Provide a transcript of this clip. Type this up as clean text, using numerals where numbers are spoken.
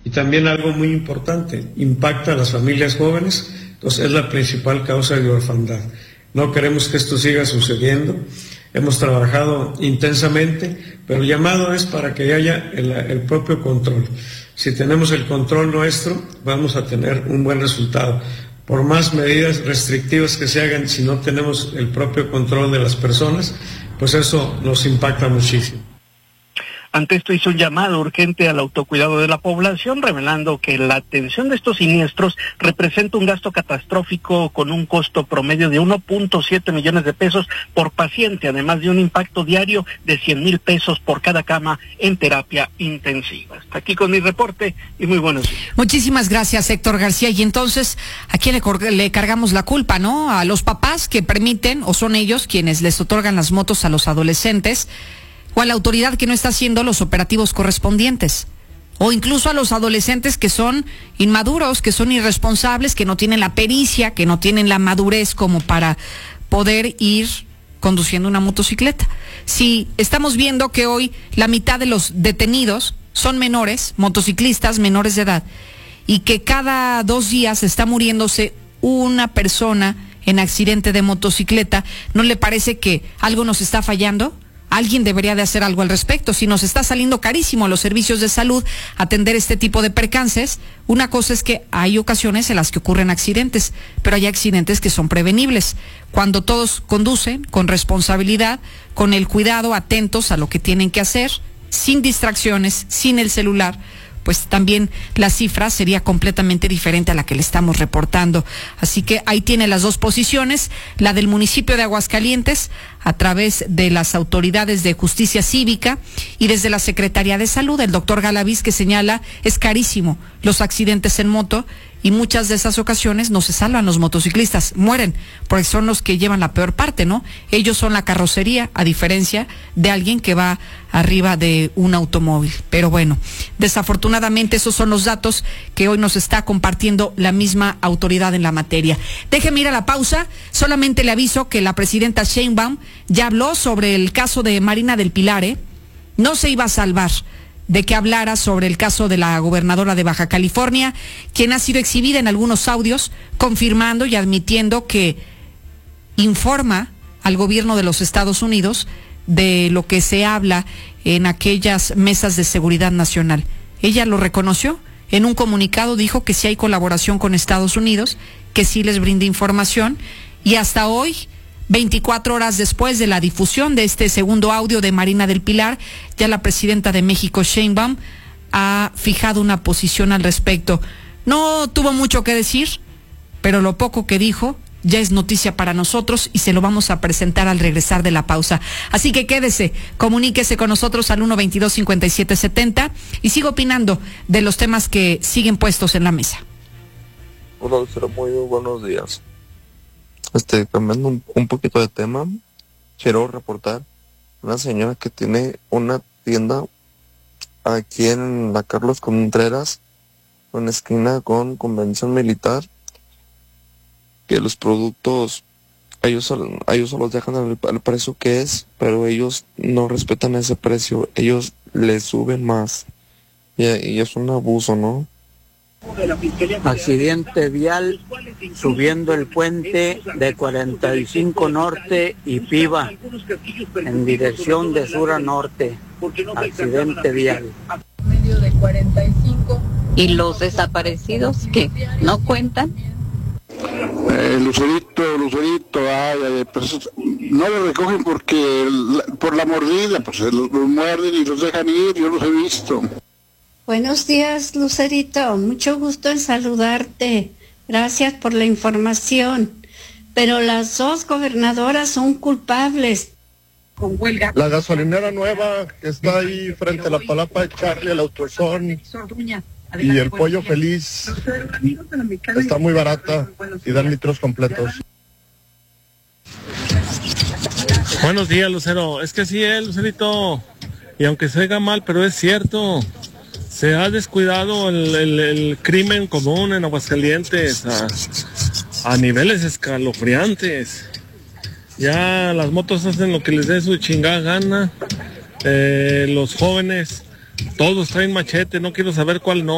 Y también algo muy importante, impacta a las familias jóvenes, entonces es la principal causa de orfandad. No queremos que esto siga sucediendo. Hemos trabajado intensamente, pero el llamado es para que haya el propio control. Si tenemos el control nuestro, vamos a tener un buen resultado. Por más medidas restrictivas que se hagan, si no tenemos el propio control de las personas, pues eso nos impacta muchísimo. Ante esto hizo un llamado urgente al autocuidado de la población, revelando que la atención de estos siniestros representa un gasto catastrófico con un costo promedio de 1.7 millones de pesos por paciente, además de un impacto diario de 100,000 pesos por cada cama en terapia intensiva. Hasta aquí con mi reporte y muy buenos días. Muchísimas gracias, Héctor García. Y entonces, ¿a quién le cargamos la culpa, no? A los papás que permiten, o son ellos quienes les otorgan las motos a los adolescentes, o a la autoridad que no está haciendo los operativos correspondientes, o incluso a los adolescentes que son inmaduros, que son irresponsables, que no tienen la pericia, que no tienen la madurez como para poder ir conduciendo una motocicleta. Si estamos viendo que hoy la mitad de los detenidos son menores, motociclistas menores de edad, y que cada 2 días está muriéndose una persona en accidente de motocicleta, ¿no le parece que algo nos está fallando? Alguien debería de hacer algo al respecto. Si nos está saliendo carísimo a los servicios de salud atender este tipo de percances, una cosa es que hay ocasiones en las que ocurren accidentes, pero hay accidentes que son prevenibles. Cuando todos conducen con responsabilidad, con el cuidado, atentos a lo que tienen que hacer, sin distracciones, sin el celular, pues también la cifra sería completamente diferente a la que le estamos reportando. Así que ahí tiene las dos posiciones, la del municipio de Aguascalientes, a través de las autoridades de justicia cívica, y desde la Secretaría de Salud, el doctor Galaviz, que señala es carísimo los accidentes en moto, y muchas de esas ocasiones no se salvan los motociclistas, mueren, porque son los que llevan la peor parte, ¿no? Ellos son la carrocería, a diferencia de alguien que va arriba de un automóvil. Pero bueno, desafortunadamente esos son los datos que hoy nos está compartiendo la misma autoridad en la materia. Déjeme ir a la pausa, solamente le aviso que la presidenta Sheinbaum ya habló sobre el caso de Marina del Pilar, no se iba a salvar de que hablara sobre el caso de la gobernadora de Baja California, quien ha sido exhibida en algunos audios, confirmando y admitiendo que informa al gobierno de los Estados Unidos de lo que se habla en aquellas mesas de seguridad nacional. Ella lo reconoció, en un comunicado dijo que sí hay colaboración con Estados Unidos, que sí les brinda información, y hasta hoy, 24 horas después de la difusión de este segundo audio de Marina del Pilar, ya la presidenta de México, Sheinbaum, ha fijado una posición al respecto. No tuvo mucho que decir, pero lo poco que dijo ya es noticia para nosotros y se lo vamos a presentar al regresar de la pausa. Así que quédese, comuníquese con nosotros al 122-5770 y siga opinando de los temas que siguen puestos en la mesa. Hola, doctora, muy buenos días. Cambiando un poquito de tema, quiero reportar una señora que tiene una tienda aquí en la Carlos Contreras, en esquina con Convención Militar, que los productos, ellos solo los dejan al precio que es, pero ellos no respetan ese precio, ellos le suben más, y es un abuso, ¿no? Accidente vial subiendo el puente de 45 Norte y Piva en dirección de sur a norte. Accidente vial. ¿Y los desaparecidos qué? ¿No cuentan? Lucerito, pues no lo recogen porque por la mordida, pues los muerden y los dejan ir, yo los he visto. Buenos días, Lucerito. Mucho gusto en saludarte. Gracias por la información. Pero las dos gobernadoras son culpables. La gasolinera nueva que está ahí frente a la Palapa de Charlie, el Autosón y el Pollo Feliz está muy barata y dan litros completos. Buenos días, Lucero. Es que sí, Lucerito. Y aunque se oiga mal, pero es cierto. Se ha descuidado el crimen común en Aguascalientes a niveles escalofriantes. Ya las motos hacen lo que les dé su chingada gana. Los jóvenes, todos traen machete, no quiero saber cuál no.